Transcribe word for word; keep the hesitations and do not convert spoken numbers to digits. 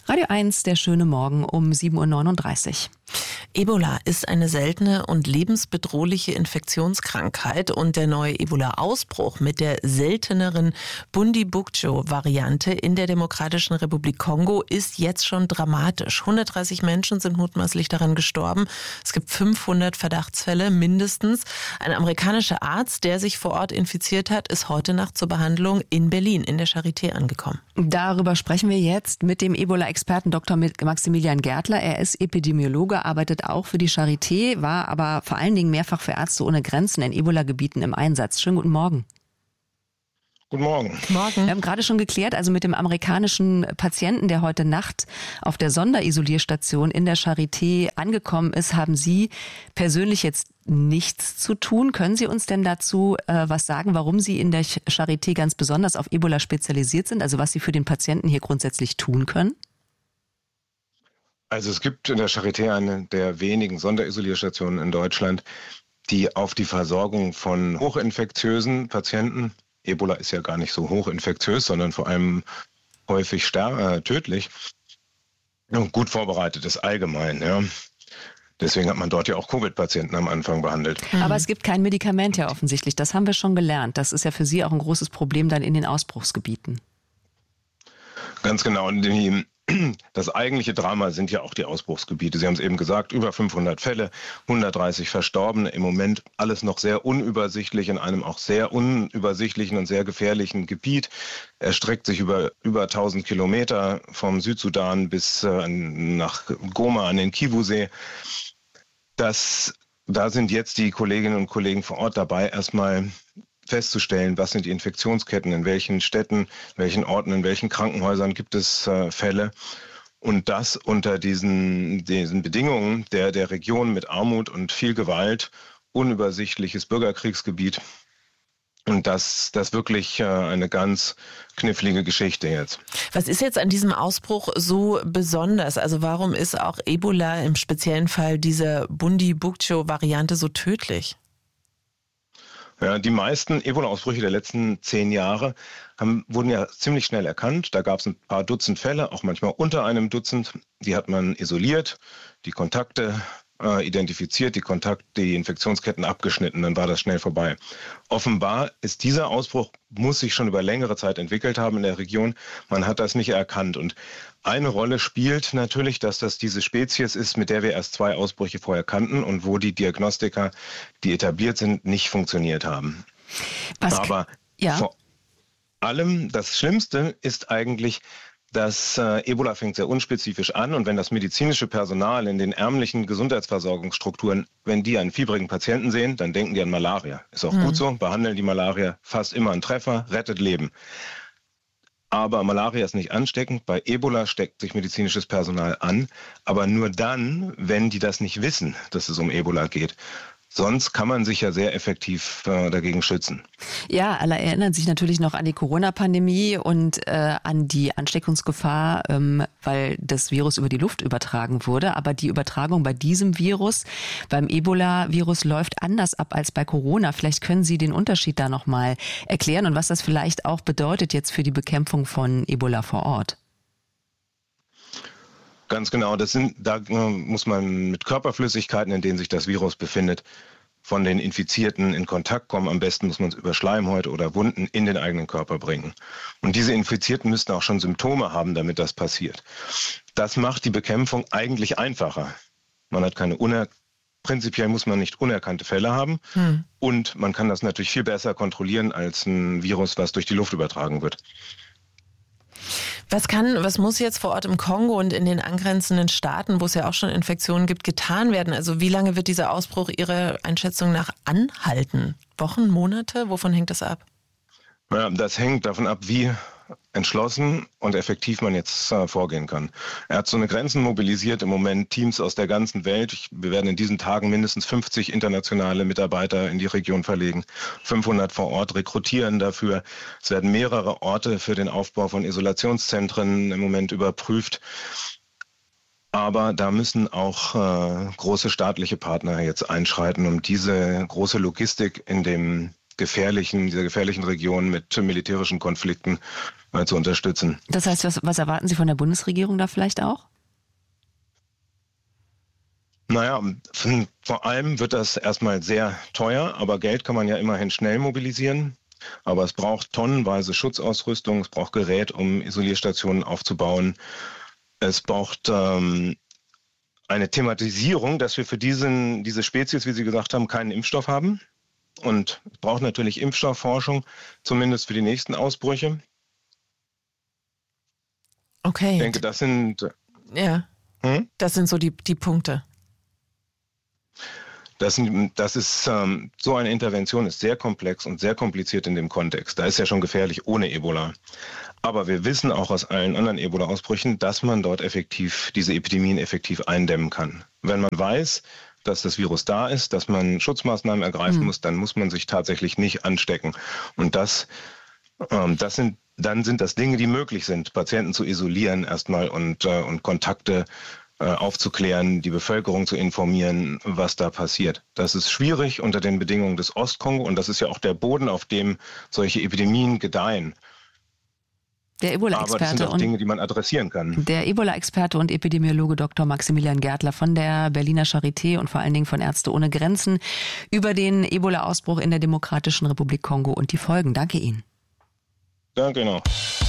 Radio eins, der schöne Morgen um sieben Uhr neununddreißig. Ebola ist eine seltene und lebensbedrohliche Infektionskrankheit und der neue Ebola-Ausbruch mit der selteneren Bundibugyo-Variante in der Demokratischen Republik Kongo ist jetzt schon dramatisch. hundertdreißig Menschen sind mutmaßlich daran gestorben. Es gibt fünfhundert Verdachtsfälle mindestens. Ein amerikanischer Arzt, der sich vor Ort infiziert hat, ist heute Nacht zur Behandlung in Berlin in der Charité angekommen. Darüber sprechen wir jetzt mit dem Ebola-Experten Doktor Maximilian Gärtler. Er ist Epidemiologe, arbeitet auch für die Charité, war aber vor allen Dingen mehrfach für Ärzte ohne Grenzen in Ebola-Gebieten im Einsatz. Schönen guten Morgen. Guten Morgen. Morgen. Wir haben gerade schon geklärt, also mit dem amerikanischen Patienten, der heute Nacht auf der Sonderisolierstation in der Charité angekommen ist, haben Sie persönlich jetzt nichts zu tun. Können Sie uns denn dazu äh, was sagen, warum Sie in der Charité ganz besonders auf Ebola spezialisiert sind, also was Sie für den Patienten hier grundsätzlich tun können? Also es gibt in der Charité eine der wenigen Sonderisolierstationen in Deutschland, die auf die Versorgung von hochinfektiösen Patienten, Ebola ist ja gar nicht so hochinfektiös, sondern vor allem häufig ster- äh, tödlich, gut vorbereitet ist allgemein. Ja. Deswegen hat man dort ja auch Covid-Patienten am Anfang behandelt. Aber es gibt kein Medikament ja offensichtlich, das haben wir schon gelernt. Das ist ja für Sie auch ein großes Problem dann in den Ausbruchsgebieten. Ganz genau. Und die Das eigentliche Drama sind ja auch die Ausbruchsgebiete. Sie haben es eben gesagt, über fünfhundert Fälle, hundertdreißig Verstorbene. Im Moment alles noch sehr unübersichtlich in einem auch sehr unübersichtlichen und sehr gefährlichen Gebiet. Er streckt sich über über tausend Kilometer vom Südsudan bis äh, nach Goma an den Kivu-See. Das, da sind jetzt die Kolleginnen und Kollegen vor Ort dabei, erstmal festzustellen, was sind die Infektionsketten, in welchen Städten, in welchen Orten, in welchen Krankenhäusern gibt es äh, Fälle. Und das unter diesen, diesen Bedingungen der, der Region mit Armut und viel Gewalt, unübersichtliches Bürgerkriegsgebiet. Und das, das wirklich äh, eine ganz knifflige Geschichte jetzt. Was ist jetzt an diesem Ausbruch so besonders? Also warum ist auch Ebola im speziellen Fall dieser Bundibugyo-Variante so tödlich? Ja, die meisten Ebola-Ausbrüche der letzten zehn Jahre haben, wurden ja ziemlich schnell erkannt. Da gab es ein paar Dutzend Fälle, auch manchmal unter einem Dutzend. Die hat man isoliert, die Kontakte äh, identifiziert, die Kontakt, die Infektionsketten abgeschnitten, dann war das schnell vorbei. Offenbar ist dieser Ausbruch, muss sich schon über längere Zeit entwickelt haben in der Region. Man hat das nicht erkannt. Und eine Rolle spielt natürlich, dass das diese Spezies ist, mit der wir erst zwei Ausbrüche vorher kannten und wo die Diagnostika, die etabliert sind, nicht funktioniert haben. Was, Aber ja. vor allem das Schlimmste ist eigentlich, dass äh, Ebola fängt sehr unspezifisch an und wenn das medizinische Personal in den ärmlichen Gesundheitsversorgungsstrukturen, wenn die einen fiebrigen Patienten sehen, dann denken die an Malaria. Ist auch mhm. gut so, behandeln die Malaria, fast immer ein Treffer, rettet Leben. Aber Malaria ist nicht ansteckend. Bei Ebola steckt sich medizinisches Personal an, aber nur dann, wenn die das nicht wissen, dass es um Ebola geht. Sonst kann man sich ja sehr effektiv äh, dagegen schützen. Ja, alle erinnern sich natürlich noch an die Corona-Pandemie und äh, an die Ansteckungsgefahr, ähm, weil das Virus über die Luft übertragen wurde. Aber die Übertragung bei diesem Virus, beim Ebola-Virus, läuft anders ab als bei Corona. Vielleicht können Sie den Unterschied da nochmal erklären und was das vielleicht auch bedeutet jetzt für die Bekämpfung von Ebola vor Ort. Ganz genau, das sind, da äh, muss man mit Körperflüssigkeiten, in denen sich das Virus befindet, von den Infizierten in Kontakt kommen. Am besten muss man es über Schleimhäute oder Wunden in den eigenen Körper bringen. Und diese Infizierten müssten auch schon Symptome haben, damit das passiert. Das macht die Bekämpfung eigentlich einfacher. Man hat keine uner Prinzipiell muss man nicht unerkannte Fälle haben hm. und man kann das natürlich viel besser kontrollieren als ein Virus, was durch die Luft übertragen wird. Was kann, was muss jetzt vor Ort im Kongo und in den angrenzenden Staaten, wo es ja auch schon Infektionen gibt, getan werden? Also wie lange wird dieser Ausbruch Ihrer Einschätzung nach anhalten? Wochen, Monate? Wovon hängt das ab? Ja, das hängt davon ab, wie entschlossen und effektiv man jetzt äh, vorgehen kann. Ärzte ohne Grenzen mobilisiert im Moment Teams aus der ganzen Welt. Ich, wir werden in diesen Tagen mindestens fünfzig internationale Mitarbeiter in die Region verlegen, fünfhundert vor Ort rekrutieren dafür. Es werden mehrere Orte für den Aufbau von Isolationszentren im Moment überprüft. Aber da müssen auch äh, große staatliche Partner jetzt einschreiten, um diese große Logistik in dem gefährlichen, dieser gefährlichen Region mit militärischen Konflikten äh, zu unterstützen. Das heißt, was, was erwarten Sie von der Bundesregierung da vielleicht auch? Naja, vor allem wird das erstmal sehr teuer, aber Geld kann man ja immerhin schnell mobilisieren. Aber es braucht tonnenweise Schutzausrüstung, es braucht Gerät, um Isolierstationen aufzubauen. Es braucht ähm, eine Thematisierung, dass wir für diesen, diese Spezies, wie Sie gesagt haben, keinen Impfstoff haben. Und es braucht natürlich Impfstoffforschung, zumindest für die nächsten Ausbrüche. Okay. Ich denke, das sind... Ja, hm? das sind so die, die Punkte. Das, das ist, ähm, so eine Intervention ist sehr komplex und sehr kompliziert in dem Kontext. Da ist ja schon gefährlich ohne Ebola. Aber wir wissen auch aus allen anderen Ebola-Ausbrüchen, dass man dort effektiv, diese Epidemien effektiv eindämmen kann. Wenn man weiß, dass das Virus da ist, dass man Schutzmaßnahmen ergreifen mhm. muss, dann muss man sich tatsächlich nicht anstecken. Und das, ähm, das sind, dann sind das Dinge, die möglich sind, Patienten zu isolieren erstmal und, äh, und Kontakte aufzuklären, die Bevölkerung zu informieren, was da passiert. Das ist schwierig unter den Bedingungen des Ostkongo und das ist ja auch der Boden, auf dem solche Epidemien gedeihen. Der Ebola-Experte Aber das sind auch Dinge, die man adressieren kann. Der Ebola-Experte und Epidemiologe Doktor Maximilian Gärtler von der Berliner Charité und vor allen Dingen von Ärzte ohne Grenzen über den Ebola-Ausbruch in der Demokratischen Republik Kongo und die Folgen. Danke Ihnen. Danke noch.